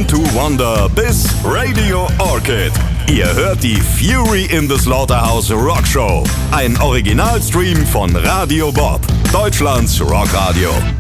to Wonder bis Radio Orchid. Ihr hört die Fury in the Slaughterhouse Rock Show. Ein Originalstream von Radio Bob, Deutschlands Rockradio.